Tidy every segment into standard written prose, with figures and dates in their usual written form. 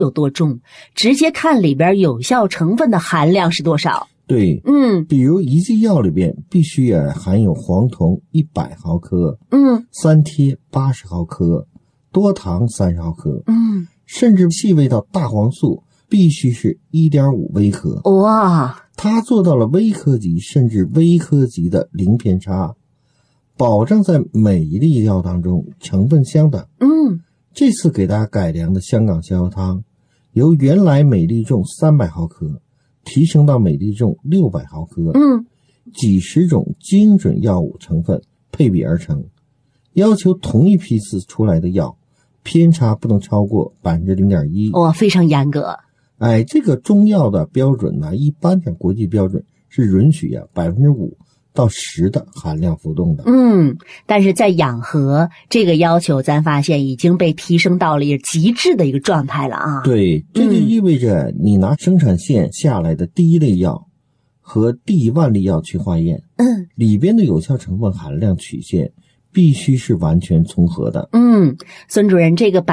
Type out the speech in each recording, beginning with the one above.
有多重，直接看里边有效成分的含量是多少。 对，比如一剂药里边必须含有黄酮100毫克，三萜80毫克，多糖30毫克，甚至细微到大黄素必须是 1.5 微克。 哇， 它做到了微克级甚至微克级的零偏差，保证在每一粒药当中成分相等。这次给大家改良的香港逍遥汤，由原来每粒重300毫克提升到每粒重600毫克，几十种精准药物成分配比而成，要求同一批次出来的药偏差不能超过 0.1%。 哇，非常严格。 这个中药的标准呢，一般的国际标准是允许5%到10%的含量浮动的。 但是在养和这个要求咱发现已经被提升到了极致的一个状态了啊。 对，这就意味着你拿生产线下来的第一类药和第1万粒药去化验，里边的有效成分含量曲线必须是完全重合的。 孙主任，这个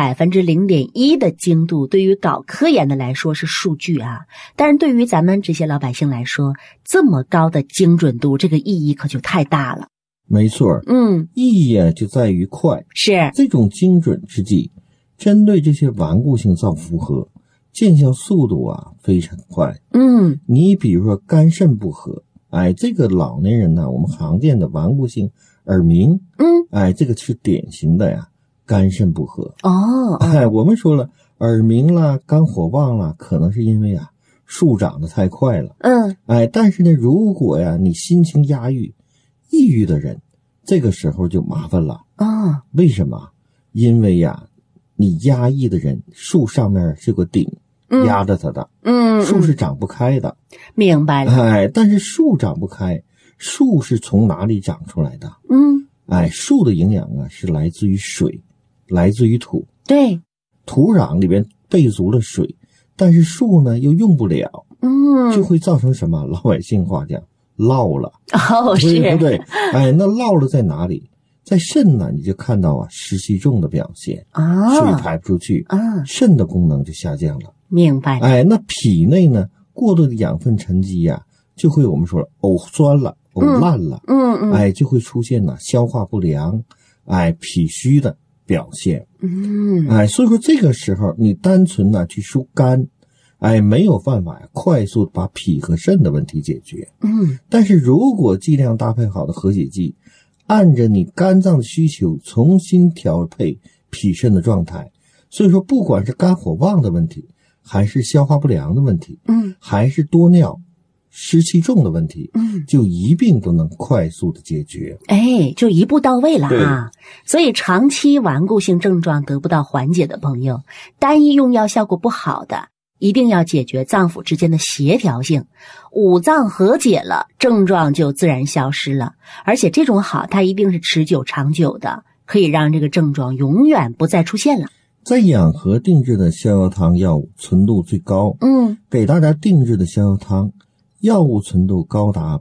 0.1% 的精度对于搞科研的来说是数据啊，但是对于咱们这些老百姓来说，这么高的精准度，这个意义可就太大了。 没错，意义就在于快。 是这种精准之剂，针对这些顽固性造负荷，见效速度非常快。你比如说肝肾不和，这个老年人呢，我们常见的顽固性耳鸣，这个是典型的肝肾不和。我们说了，耳鸣啦、肝火旺啦，可能是因为树长得太快了。但是呢，如果你心情压抑、抑郁的人，这个时候就麻烦了。为什么？因为你压抑的人，树上面是个顶压着它的，树是长不开的。 明白了。 但是树长不开，树是从哪里长出来的？树的营养是来自于水，来自于土。 对， 土壤里边备足了水，但是树呢又用不了，就会造成什么？老百姓话讲，涝了。 是， 对不对？那涝了在哪里？在肾呢，你就看到湿气重的表现，水排不出去，肾的功能就下降了。 明白。 那脾内呢，过多的养分沉积就会我们说了呕酸了，呕烂了，就会出现消化不良，脾虚的表现。所以说这个时候你单纯去疏肝，没有办法快速把脾和肾的问题解决。但是如果剂量搭配好的和解剂，按着你肝脏的需求重新调配脾肾的状态，所以说不管是肝火旺的问题，还是消化不良的问题，还是多尿湿气重的问题，就一并都能快速的解决。 就一步到位了啊！所以长期顽固性症状得不到缓解的朋友，单一用药效果不好的，一定要解决脏腑之间的协调性，五脏和解了，症状就自然消失了。而且这种好，它一定是持久长久的，可以让这个症状永远不再出现了。 在养和定制的逍遥汤药物纯度最高，给大家定制的逍遥汤药物纯度高达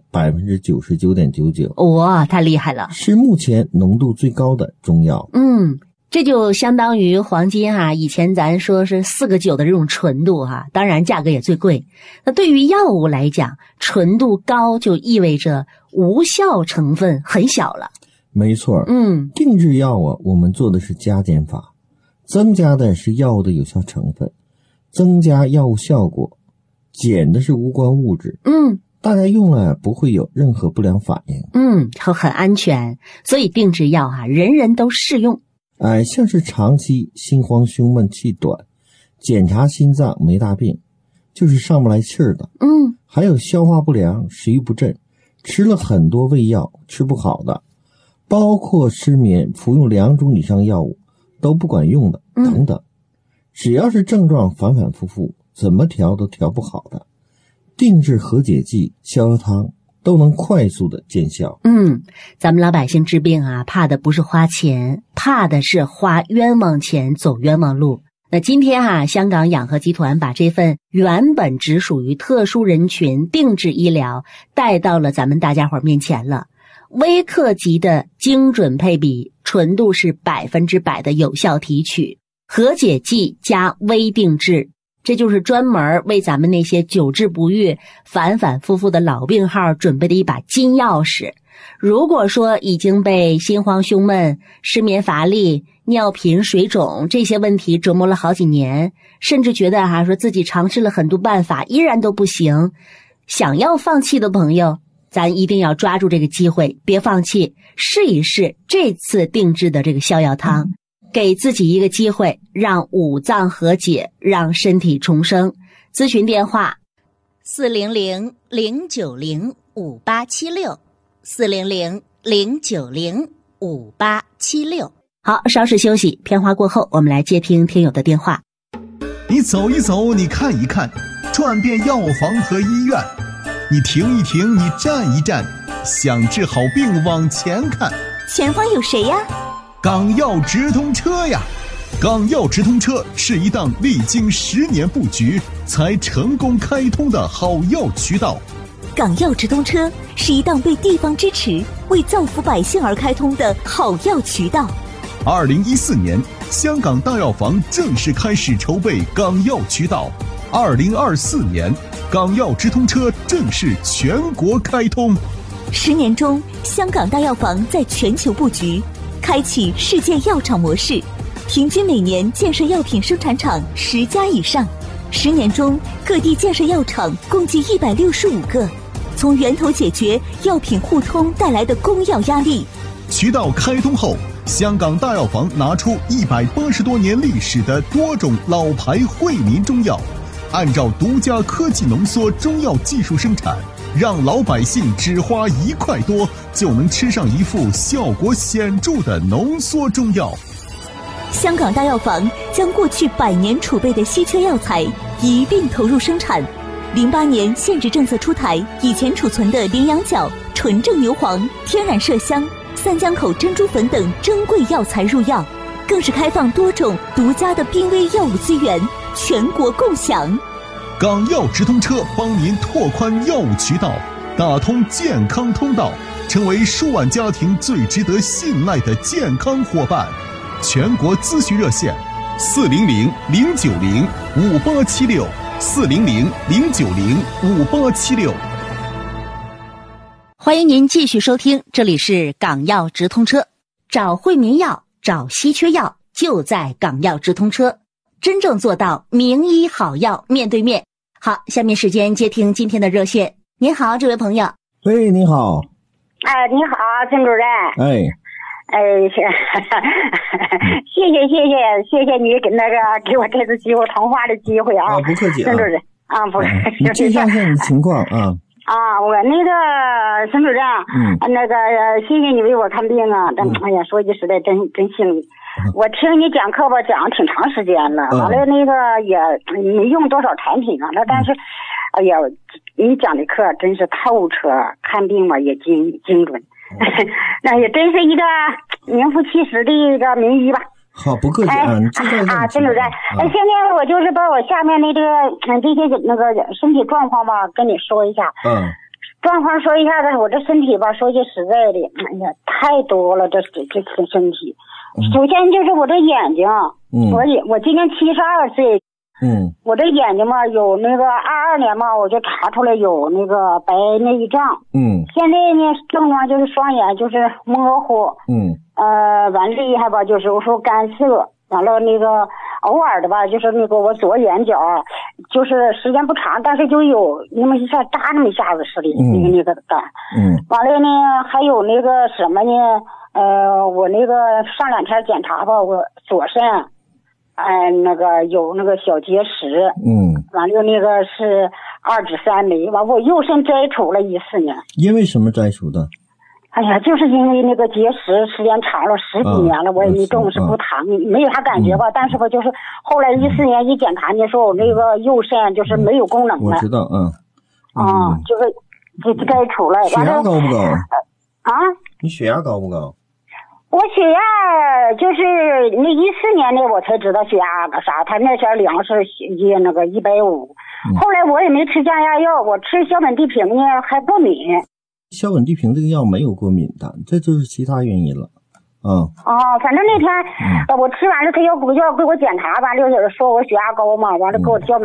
99.99%。 哇，太厉害了， 是目前浓度最高的中药。 这就相当于黄金以前咱说是4个9的这种纯度当然价格也最贵。那对于药物来讲，纯度高就意味着无效成分很小了。 没错，定制药我们做的是加减法，增加的是药物的有效成分，增加药物效果，减的是无关物质。大家用了不会有任何不良反应。 很安全，所以定制药人人都适用。 像是长期心慌胸闷气短，检查心脏没大病，就是上不来气儿的，还有消化不良、食欲不振，吃了很多胃药吃不好的，包括失眠服用2种以上药物都不管用的等等，只要是症状反反复复，怎么调都调不好的，定制和解剂逍遥汤都能快速的见效。 咱们老百姓治病怕的不是花钱，怕的是花冤枉钱走冤枉路。那今天香港养和集团把这份原本只属于特殊人群定制医疗带到了咱们大家伙面前了。微克级的精准配比，纯度是100%的有效提取，和解剂加微定制， 这就是专门为咱们那些久治不愈、反反复复的老病号准备的一把金钥匙。如果说已经被心慌胸闷、失眠乏力、尿频水肿这些问题折磨了好几年，甚至觉得说自己尝试了很多办法依然都不行，想要放弃的朋友，咱一定要抓住这个机会，别放弃，试一试这次定制的这个逍遥汤，给自己一个机会，让五脏和解，让身体重生。咨询电话400-090-5876，400-090-5876。好，稍事休息，片花过后，我们来接听听友的电话。 你走一走，你看一看，转遍药房和医院，你停一停，你站一站，想治好病往前看。 前方有谁呀？ 港药直通车呀！港药直通车是一档历经10年布局才成功开通的好药渠道。 港药直通车是一档被地方支持、为造福百姓而开通的好药渠道。 2014年，香港大药房正式开始筹备港药渠道。2024年，港药直通车正式全国开通。 10年中，香港大药房在全球布局，开启世界药厂模式，平均每年建设药品生产厂10家以上。10年中，各地建设药厂共计165个，从源头解决药品互通带来的供药压力。 渠道开通后，香港大药房拿出180多年历史的多种老牌惠民中药，按照独家科技浓缩中药技术生产，让老百姓只花1块多就能吃上一副效果显著的浓缩中药。 香港大药房将过去100年储备的稀缺药材一并投入生产。08年限制政策出台，以前储存的羚羊角、纯正牛黄、天然麝香、三江口珍珠粉等珍贵药材入药，更是开放多种独家的濒危药物资源，全国共享。 港药直通车帮您拓宽药物渠道，打通健康通道，成为数万家庭最值得信赖的健康伙伴。全国咨询热线400-090-5876，400-090-5876。 欢迎您继续收听，这里是港药直通车，找惠民药，找稀缺药，就在港药直通车，真正做到名医好药面对面。好，下面时间接听今天的热线。您好，这位朋友。 喂，你好。 哎，你好，陈主任。谢谢你给我这次机会通话的机会啊！ 不客气啊， 陈主任啊，不是， 你介绍一下你的情况啊。 我那个陈主任，谢谢你为我看病啊！哎呀，说句实在，真幸运。我听你讲课吧，讲了挺长时间了，完了也没用多少产品啊，但是，哎呀，你讲的课真是透彻，看病嘛也精准。那也真是一个名副其实的一个名医吧。 好，不客气啊，你知道陈主任，现在我就是把我下面的这些身体状况吧跟你说一下。状况说一下子，我这身体吧，说句实在的，哎呀，太多了，这身体。首先就是我这眼睛，我今年72岁。我这眼睛嘛，有22年嘛，我就查出来有白内障。现在呢，症状就是双眼就是模糊。完厉害吧，就是有时候干涩。完了偶尔的吧，就是我左眼角，就是时间不长，但是就有那么一下扎那么一下子似的，干。完了呢，还有什么呢？我上2天检查吧，我左肾。有小结石，完了是2指3枚，完我右肾摘除了14年。 因为什么摘除的？ 哎呀，就是因为结石时间长了10几年了，我也没重视不疼，没有啥感觉吧，但是吧就是后来14年一检查呢，说我右肾就是没有功能了。 我知道， 就是摘除了。 血压高不高？你血压高不高？ 我血压就是14年的我才知道血压啥，他那前量是150，后来我也没吃降压药，我吃硝苯地平呢还过敏。 硝苯地平这个药没有过敏的，这就是其他原因了。 反正那天我吃完了他要给我检查，完了说我血压高嘛，完了给我硝苯